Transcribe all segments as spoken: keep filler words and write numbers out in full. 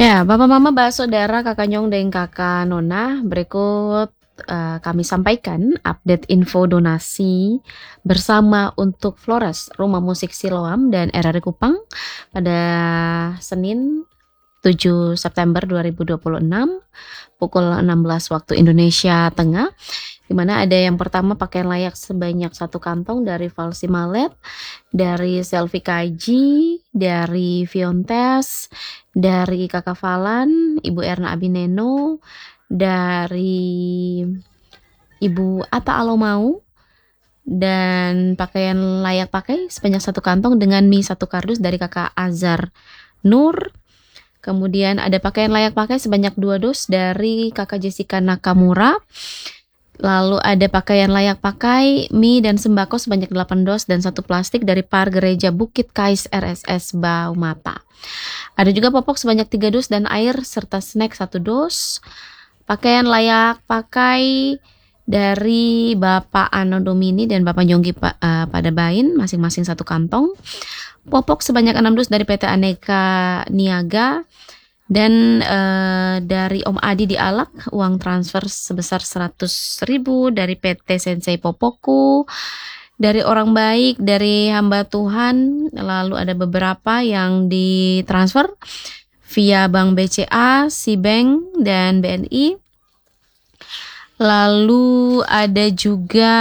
Ya, Bapak Mama Ba Saudara, Kakak Nyong dan Kakak Nona, berikut uh, kami sampaikan update info donasi bersama untuk Flores, Rumah Musik Siloam dan R R I Kupang pada Senin tujuh September dua ribu dua puluh enam pukul enam belas waktu Indonesia Tengah, di mana ada yang pertama pakaian layak sebanyak satu kantong dari Valsi Malet, dari Selvi Kaji, dari Fiontes, dari Kakak Falan, Ibu Erna Abineno, dari Ibu Ata Alomau, dan pakaian layak pakai sebanyak satu kantong dengan mie satu kardus dari Kakak Azhar Nur. Kemudian ada pakaian layak pakai sebanyak dua dos dari Kakak Jessica Nakamura. Lalu ada pakaian layak pakai, mie dan sembako sebanyak delapan dos dan satu plastik dari Par Gereja Bukit Kais R S S Baumata. Ada juga popok sebanyak tiga dos dan air serta snack satu dos. Pakaian layak pakai dari Bapak Ano Domini dan Bapak Jonggi uh, Padabain masing-masing satu kantong. Popok sebanyak enam dus dari P T Aneka Niaga. Dan uh, dari Om Adi di Alak, uang transfer sebesar seratus ribu dari P T Sensei Popoku, dari Orang Baik, dari Hamba Tuhan. Lalu ada beberapa yang ditransfer via Bank B C A, Sibank, dan B N I. Lalu ada juga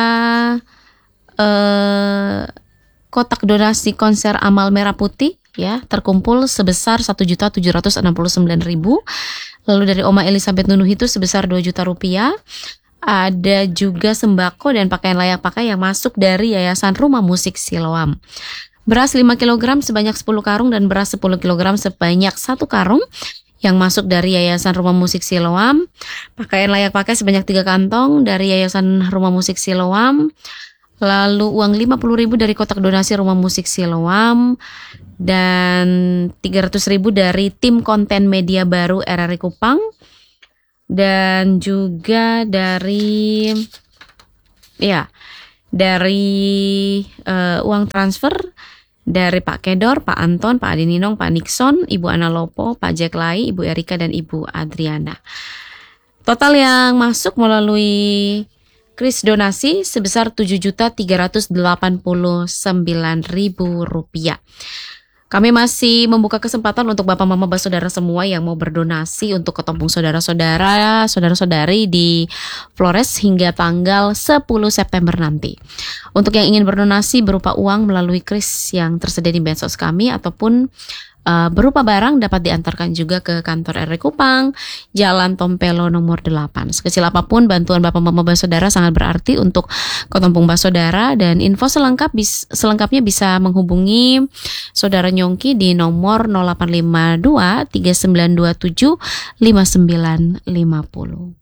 uh, kotak donasi konser Amal Merah Putih, ya, terkumpul sebesar satu juta tujuh ratus enam puluh sembilan ribu. Lalu dari Oma Elizabeth Nunuh itu sebesar dua juta rupiah. Ada juga sembako dan pakaian layak pakai yang masuk dari Yayasan Rumah Musik Siloam. Beras lima kilogram sebanyak sepuluh karung dan beras sepuluh kilogram sebanyak satu karung yang masuk dari Yayasan Rumah Musik Siloam. Pakaian layak pakai sebanyak tiga kantong dari Yayasan Rumah Musik Siloam. Lalu uang lima puluh ribu dari kotak donasi Rumah Musik Siloam. Dan tiga ratus ribu dari tim konten media baru R R I Kupang. Dan juga dari ya dari uh, uang transfer dari Pak Kedor, Pak Anton, Pak Adi Ninong, Pak Nixon, Ibu Ana Lopo, Pak Jack Lai, Ibu Erika, dan Ibu Adriana. Total yang masuk melalui kris donasi sebesar tujuh juta tiga ratus delapan puluh sembilan ribu rupiah. Kami masih membuka kesempatan untuk Bapak Mama Saudara semua yang mau berdonasi untuk ketumpung saudara-saudara, saudara-saudari di Flores hingga tanggal sepuluh September nanti. Untuk yang ingin berdonasi berupa uang melalui kris yang tersedia di medsos kami ataupun uh, berupa barang dapat diantarkan juga ke kantor R R I Kupang, Jalan Tompelo nomor delapan. Sekecil apapun bantuan Bapak Mama Saudara sangat berarti untuk ketumpung Saudara, dan info selengkap bis, selengkapnya bisa menghubungi Saudara Nyongki di nomor nol delapan lima dua tiga sembilan dua tujuh lima sembilan lima nol.